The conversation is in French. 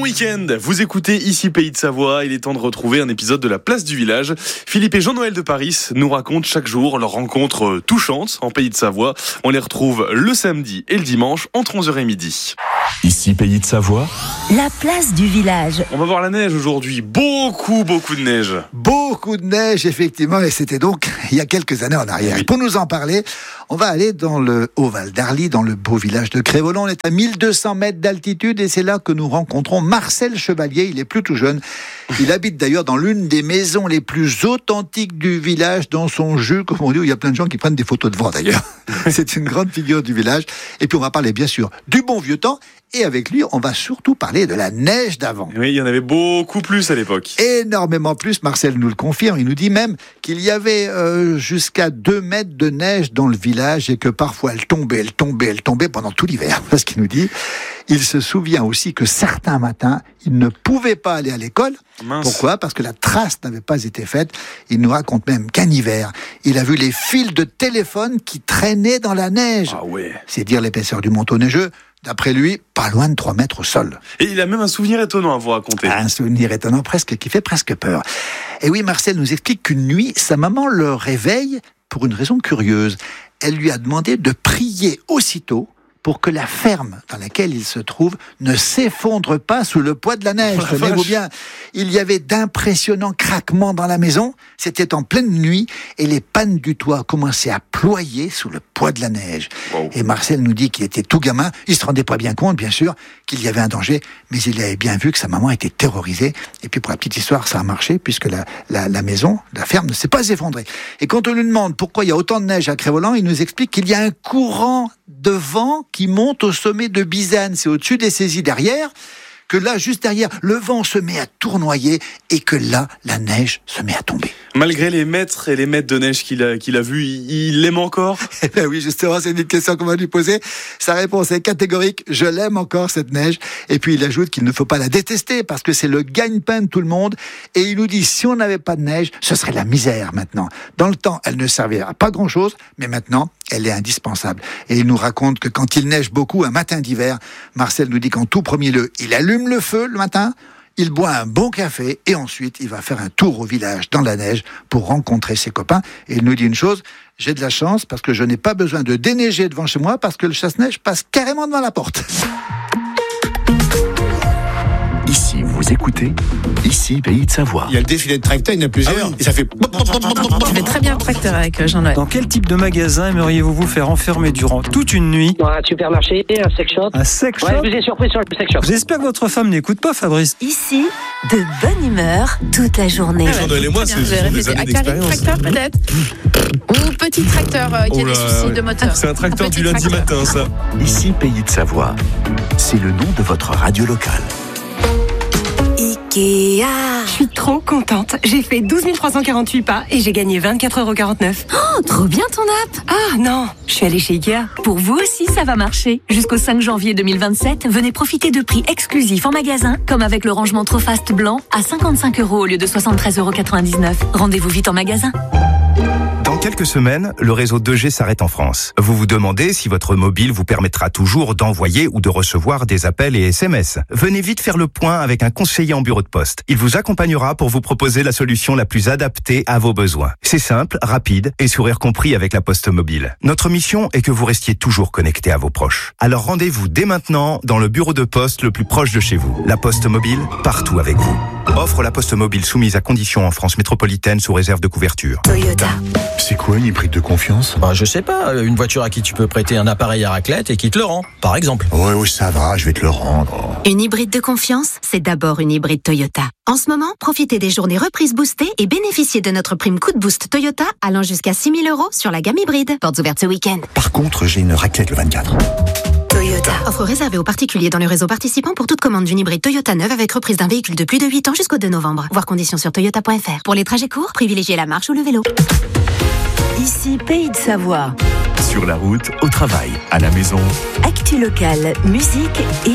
week-end, vous écoutez ici Pays de Savoie, il est temps de retrouver un épisode de la Place du Village. Philippe et Jean-Noël de Paris nous racontent chaque jour leurs rencontres touchantes en Pays de Savoie. On les retrouve le samedi et le dimanche entre 11h et midi. Ici Pays de Savoie, la Place du Village. On va voir la neige aujourd'hui, beaucoup de neige. Beaucoup de neige, effectivement, et c'était donc il y a quelques années en arrière. Oui. Pour nous en parler, on va aller dans le Haut-Val d'Arly, dans le beau village de Crévolan. On est à 1200 mètres d'altitude et c'est là que nous rencontrons Marcel Chevalier. Il est plus tout jeune. Il habite d'ailleurs dans l'une des maisons les plus authentiques du village, dans son jus, comme on dit, où il y a plein de gens qui prennent des photos devant d'ailleurs. C'est une grande figure du village. Et puis on va parler bien sûr du bon vieux temps. Et avec lui, on va surtout parler de la neige d'avant. Oui, il y en avait beaucoup plus à l'époque. Énormément plus, Marcel nous le confirme. Il nous dit même qu'il y avait jusqu'à 2 mètres de neige dans le village et que parfois elle tombait pendant tout l'hiver. Parce qu'il nous dit, il se souvient aussi que certains matins, il ne pouvait pas aller à l'école. Mince. Pourquoi ? Parce que la trace n'avait pas été faite. Il nous raconte même qu'un hiver, il a vu les fils de téléphone qui traînaient dans la neige. Ah ouais. C'est dire l'épaisseur du manteau neigeux. D'après lui, pas loin de 3 mètres au sol. Et il a même un souvenir étonnant à vous raconter. Un souvenir étonnant qui fait presque peur. Et oui, Marcel nous explique qu'une nuit, sa maman le réveille pour une raison curieuse. Elle lui a demandé de prier aussitôt pour que la ferme dans laquelle il se trouve ne s'effondre pas sous le poids de la neige. Oh la Tenez-vous vache. bien, il y avait d'impressionnants craquements dans la maison. C'était en pleine nuit et les pannes du toit commençaient à ployer sous le poids de la neige. Wow. Et Marcel nous dit qu'il était tout gamin. Il se rendait pas bien compte, bien sûr, qu'il y avait un danger, mais il avait bien vu que sa maman était terrorisée. Et puis pour la petite histoire, ça a marché puisque la maison, la ferme ne s'est pas effondrée. Et quand on lui demande pourquoi il y a autant de neige à Crévolan, il nous explique qu'il y a un courant de vent qui monte au sommet de Bizane. C'est au-dessus des saisies derrière, que là, juste derrière, le vent se met à tournoyer et que là, la neige se met à tomber. Malgré les mètres et les mètres de neige qu'il a vus, il l'aime encore. Eh bien oui, justement, c'est une question qu'on va lui poser. Sa réponse est catégorique. Je l'aime encore, cette neige. Et puis, il ajoute qu'il ne faut pas la détester parce que c'est le gagne-pain de tout le monde. Et il nous dit, si on n'avait pas de neige, ce serait la misère maintenant. Dans le temps, elle ne servait à pas grand-chose, mais maintenant, elle est indispensable. Et il nous raconte que quand il neige beaucoup, un matin d'hiver, Marcel nous dit qu'en tout premier lieu, il allume le feu le matin, il boit un bon café et ensuite il va faire un tour au village dans la neige pour rencontrer ses copains. Et il nous dit une chose, j'ai de la chance parce que je n'ai pas besoin de déneiger devant chez moi parce que le chasse-neige passe carrément devant la porte. ici vous écoutez, ici Pays de Savoie. Il y a le défilé de tracteurs, il y en a plusieurs. Et ça fait... Tu fais très bien le tracteur avec Jean-Noël. Dans quel type de magasin aimeriez-vous vous faire enfermer durant toute une nuit ? Dans un supermarché, un sex shop. Un sex shop ? Ouais, je vous ai surpris sur le sex shop. J'espère que votre femme n'écoute pas, Fabrice. Ici, de bonne humeur toute la journée. Jean-Noël et moi, Très ce bien, je vais sont des répéter. années Acari d'expérience. tracteur peut-être. Ou petit tracteur qui a des soucis de moteur. C'est un tracteur petit du lundi tracteur. matin, ça. Ici Pays de Savoie, c'est le nom de votre radio locale. Ikea. Je suis trop contente. J'ai fait 12 348 pas et j'ai gagné 24,49 €. Oh, trop bien ton app. Ah non, je suis allée chez Ikea. Pour vous aussi, ça va marcher. Jusqu'au 5 janvier 2027, venez profiter de prix exclusifs en magasin, comme avec le rangement Trofast blanc à 55 € au lieu de 73,99 €. Rendez-vous vite en magasin. Dans quelques semaines, le réseau 2G s'arrête en France. Vous vous demandez si votre mobile vous permettra toujours d'envoyer ou de recevoir des appels et SMS. Venez vite faire le point avec un conseiller en bureau de poste. Il vous accompagnera pour vous proposer la solution la plus adaptée à vos besoins. C'est simple, rapide et sourire compris avec la Poste Mobile. Notre mission est que vous restiez toujours connecté à vos proches. Alors rendez-vous dès maintenant dans le bureau de poste le plus proche de chez vous. La Poste Mobile, partout avec vous. Offre la Poste Mobile soumise à conditions en France métropolitaine sous réserve de couverture. Toyota. C'est quoi une hybride de confiance? Je sais pas, une voiture à qui tu peux prêter un appareil à raclette et qui te le rend, par exemple. Oui, ça va, je vais te le rendre. Une hybride de confiance, c'est d'abord une hybride Toyota. En ce moment, profitez des journées reprises boostées et bénéficiez de notre prime coup de boost Toyota allant jusqu'à 6 000 € sur la gamme hybride. Portes ouvertes ce week-end. Par contre, j'ai une raclette le 24. Toyota. Offre réservée aux particuliers dans le réseau participant pour toute commande d'une hybride Toyota neuve avec reprise d'un véhicule de plus de 8 ans jusqu'au 2 novembre. Voir conditions sur toyota.fr. Pour les trajets courts, privilégiez la marche ou le vélo. Ici Pays de Savoie. Sur la route, au travail, à la maison. Actu locale, musique et